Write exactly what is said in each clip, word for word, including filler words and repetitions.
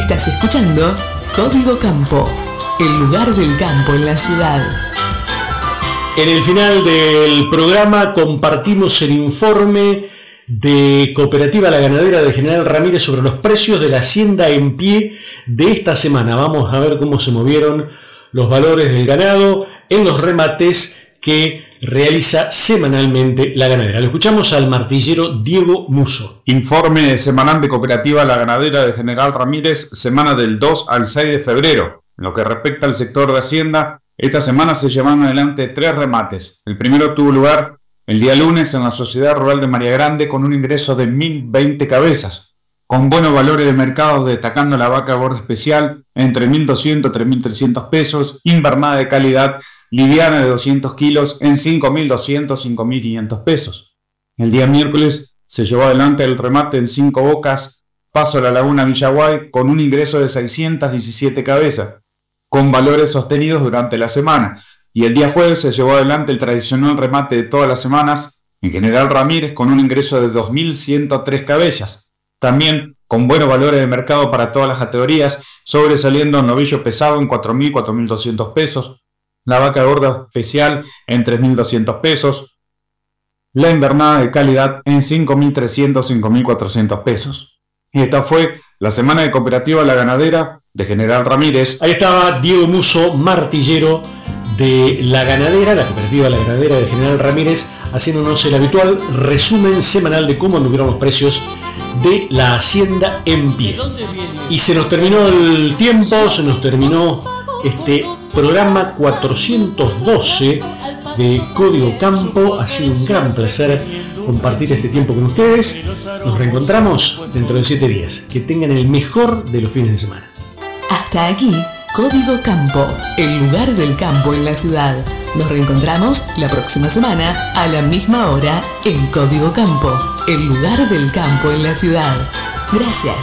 Estás escuchando Código Campo, el lugar del campo en la ciudad. En el final del programa compartimos el informe de Cooperativa La Ganadera de General Ramírez sobre los precios de la hacienda en pie de esta semana. Vamos a ver cómo se movieron los valores del ganado en los remates que realiza semanalmente La Ganadera. Lo escuchamos al martillero Diego Muso. Informe semanal de Cooperativa La Ganadera de General Ramírez, semana del dos al seis de febrero. En lo que respecta al sector de Hacienda, esta semana se llevaron adelante tres remates. El primero tuvo lugar el día lunes en la Sociedad Rural de María Grande con un ingreso de mil veinte cabezas, con buenos valores de mercado, destacando la vaca gorda especial entre mil doscientos y tres mil trescientos pesos, invernada de calidad, liviana de doscientos kilos en cinco mil doscientos a cinco mil quinientos pesos. El día miércoles se llevó adelante el remate en Cinco Bocas, Paso a la Laguna Villaguay, con un ingreso de seiscientas diecisiete cabezas, con valores sostenidos durante la semana. Y el día jueves se llevó adelante el tradicional remate de todas las semanas en General Ramírez con un ingreso de dos mil ciento tres cabezas. También con buenos valores de mercado para todas las categorías, sobresaliendo el novillo pesado en cuatro mil a cuatro mil doscientos pesos, la vaca gorda especial en tres mil doscientos pesos, la invernada de calidad en cinco mil trescientos a cinco mil cuatrocientos pesos. Y esta fue la semana de Cooperativa La Ganadera de General Ramírez. Ahí estaba Diego Muso, martillero de La Ganadera, la Cooperativa La Ganadera de General Ramírez, haciéndonos el habitual resumen semanal de cómo anduvieron los precios de la hacienda en pie. Y se nos terminó el tiempo, se nos terminó este programa cuatrocientos doce de Código Campo. Ha sido un gran placer compartir este tiempo con ustedes. Nos reencontramos dentro de siete días. Que tengan el mejor de los fines de semana. Hasta aquí, Código Campo, el lugar del campo en la ciudad. Nos reencontramos la próxima semana a la misma hora en Código Campo, el lugar del campo en la ciudad. Gracias.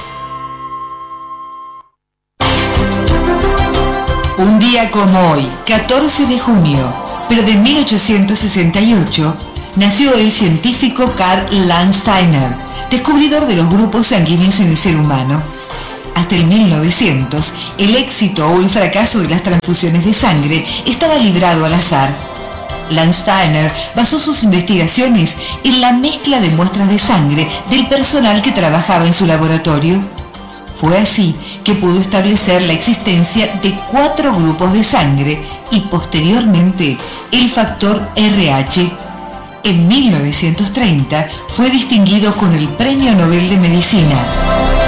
Un día como hoy, catorce de junio, pero de mil ochocientos sesenta y ocho, nació el científico Karl Landsteiner, descubridor de los grupos sanguíneos en el ser humano. Hasta el mil novecientos, el éxito o el fracaso de las transfusiones de sangre estaba librado al azar. Landsteiner basó sus investigaciones en la mezcla de muestras de sangre del personal que trabajaba en su laboratorio. Fue así que pudo establecer la existencia de cuatro grupos de sangre y posteriormente el factor R H. En mil novecientos treinta fue distinguido con el Premio Nobel de Medicina.